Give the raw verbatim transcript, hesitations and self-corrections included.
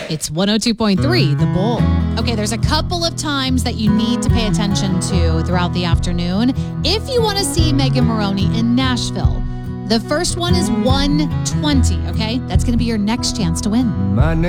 It's one oh two point three, The Bull. Okay, there's a couple of times that you need to pay attention to throughout the afternoon if you want to see Megan Moroney in Nashville. The first one is one twenty, okay? That's going to be your next chance to win. My name